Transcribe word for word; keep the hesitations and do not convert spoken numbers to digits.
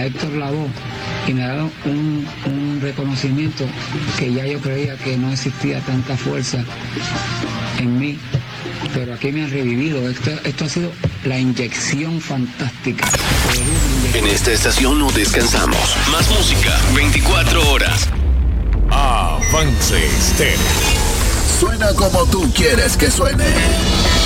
a Héctor Lavoe y me dieron un, un reconocimiento que ya yo creía que no existía tanta fuerza en mí, pero aquí me han revivido. Esto, esto ha sido la inyección fantástica. En esta estación no descansamos. Más música, veinticuatro horas. Avance Estéreo. Suena como tú quieres que suene.